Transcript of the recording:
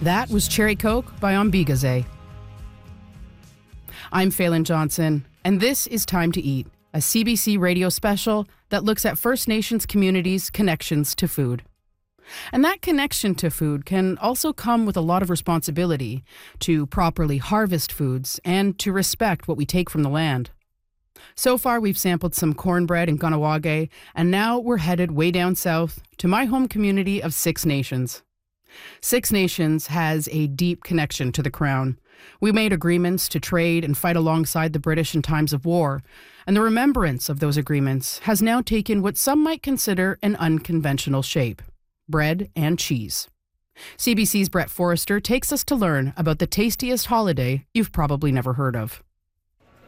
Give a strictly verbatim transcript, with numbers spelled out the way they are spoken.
That was Cherry Coke by Ombigaze. I'm Phelan Johnson, and this is Time to Eat, a C B C radio special that looks at First Nations communities' connections to food. And that connection to food can also come with a lot of responsibility to properly harvest foods and to respect what we take from the land. So far, we've sampled some cornbread in Kahnawake, and now we're headed way down south to my home community of Six Nations. Six Nations has a deep connection to the Crown. We made agreements to trade and fight alongside the British in times of war, and the remembrance of those agreements has now taken what some might consider an unconventional shape: bread and cheese. C B C's Brett Forrester takes us to learn about the tastiest holiday you've probably never heard of.